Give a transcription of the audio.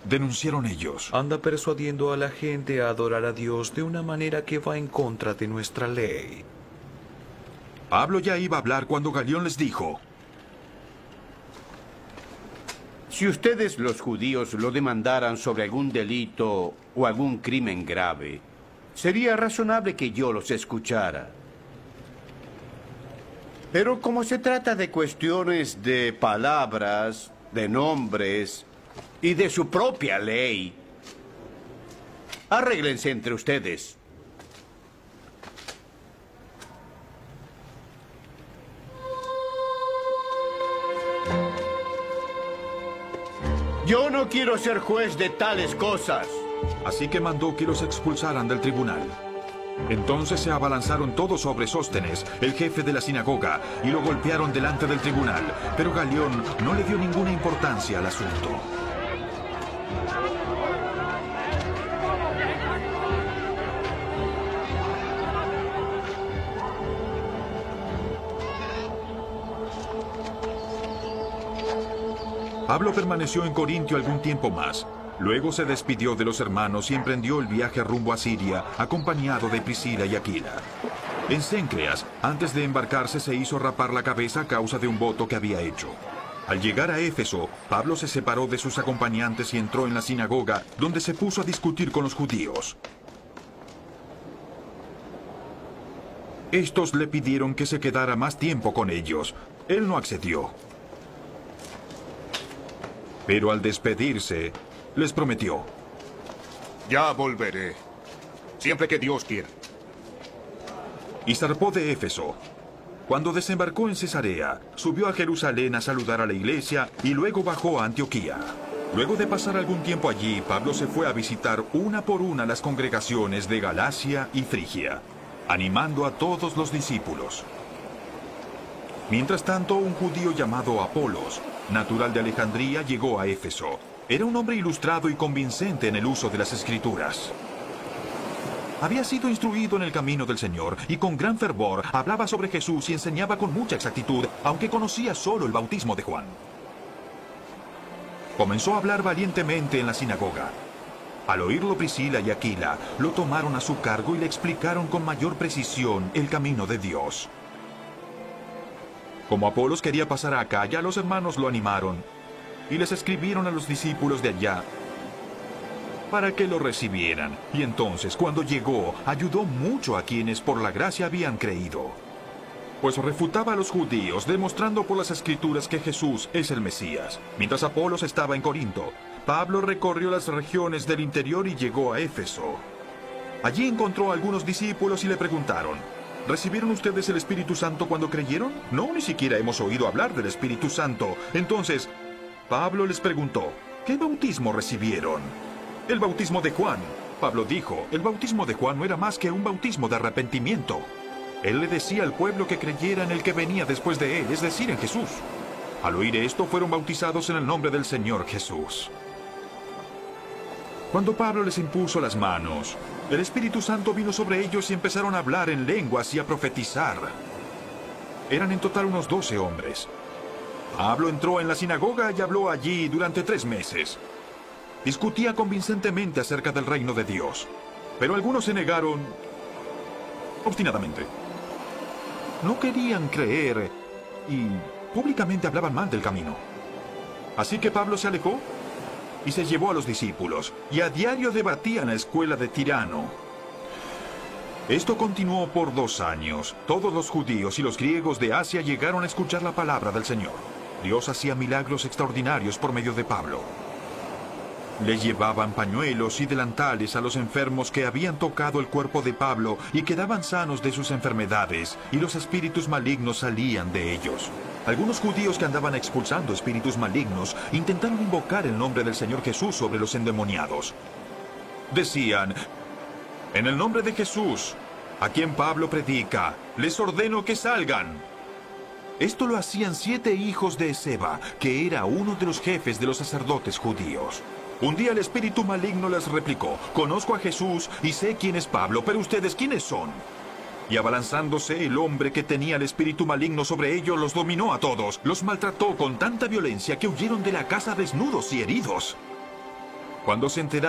denunciaron ellos. Anda persuadiendo a la gente a adorar a Dios de una manera que va en contra de nuestra ley. Pablo ya iba a hablar cuando Galión les dijo: Si ustedes los judíos lo demandaran sobre algún delito o algún crimen grave, sería razonable que yo los escuchara. Pero como se trata de cuestiones de palabras, de nombres y de su propia ley, arréglense entre ustedes. Yo no quiero ser juez de tales cosas. Así que mandó que los expulsaran del tribunal. Entonces se abalanzaron todos sobre Sóstenes, el jefe de la sinagoga, y lo golpearon delante del tribunal. Pero Galión no le dio ninguna importancia al asunto. Pablo permaneció en Corintio algún tiempo más. Luego se despidió de los hermanos y emprendió el viaje rumbo a Siria, acompañado de Priscila y Aquila. En Cencreas, antes de embarcarse, se hizo rapar la cabeza a causa de un voto que había hecho. Al llegar a Éfeso, Pablo se separó de sus acompañantes y entró en la sinagoga, donde se puso a discutir con los judíos. Estos le pidieron que se quedara más tiempo con ellos. Él no accedió. Pero al despedirse, les prometió: Ya volveré, siempre que Dios quiera. Y zarpó de Éfeso. Cuando desembarcó en Cesarea, subió a Jerusalén a saludar a la iglesia y luego bajó a Antioquía. Luego de pasar algún tiempo allí, Pablo se fue a visitar una por una las congregaciones de Galacia y Frigia, animando a todos los discípulos. Mientras tanto, un judío llamado Apolos, natural de Alejandría, llegó a Éfeso. Era un hombre ilustrado y convincente en el uso de las Escrituras. Había sido instruido en el camino del Señor y con gran fervor hablaba sobre Jesús y enseñaba con mucha exactitud, aunque conocía solo el bautismo de Juan. Comenzó a hablar valientemente en la sinagoga. Al oírlo, Priscila y Aquila lo tomaron a su cargo y le explicaron con mayor precisión el camino de Dios. Como Apolos quería pasar a Acaya, los hermanos lo animaron y les escribieron a los discípulos de allá para que lo recibieran. Y entonces, cuando llegó, ayudó mucho a quienes por la gracia habían creído, pues refutaba a los judíos, demostrando por las Escrituras que Jesús es el Mesías. Mientras Apolos estaba en Corinto, Pablo recorrió las regiones del interior y llegó a Éfeso. Allí encontró a algunos discípulos y le preguntaron: ¿recibieron ustedes el Espíritu Santo cuando creyeron? No, ni siquiera hemos oído hablar del Espíritu Santo. Entonces, Pablo les preguntó: ¿qué bautismo recibieron? El bautismo de Juan. Pablo dijo: el bautismo de Juan no era más que un bautismo de arrepentimiento. Él le decía al pueblo que creyera en el que venía después de él, es decir, en Jesús. Al oír esto, fueron bautizados en el nombre del Señor Jesús. Cuando Pablo les impuso las manos, el Espíritu Santo vino sobre ellos y empezaron a hablar en lenguas y a profetizar. Eran en total unos 12 hombres. Pablo entró en la sinagoga y habló allí durante 3 meses. Discutía convincentemente acerca del reino de Dios, pero algunos se negaron obstinadamente. No querían creer y públicamente hablaban mal del camino. Así que Pablo se alejó y se llevó a los discípulos, y a diario debatía en la escuela de Tirano. Esto continuó por 2 años. Todos los judíos y los griegos de Asia llegaron a escuchar la palabra del Señor. Dios hacía milagros extraordinarios por medio de Pablo. Le llevaban pañuelos y delantales a los enfermos que habían tocado el cuerpo de Pablo y quedaban sanos de sus enfermedades, y los espíritus malignos salían de ellos. Algunos judíos que andaban expulsando espíritus malignos intentaron invocar el nombre del Señor Jesús sobre los endemoniados. Decían: en el nombre de Jesús, a quien Pablo predica, les ordeno que salgan. Esto lo hacían 7 hijos de Esceva, que era uno de los jefes de los sacerdotes judíos. Un día el espíritu maligno les replicó: conozco a Jesús y sé quién es Pablo, pero ustedes, ¿quiénes son? Y abalanzándose, el hombre que tenía el espíritu maligno sobre ellos los dominó a todos. Los maltrató con tanta violencia que huyeron de la casa desnudos y heridos. Cuando se enteraron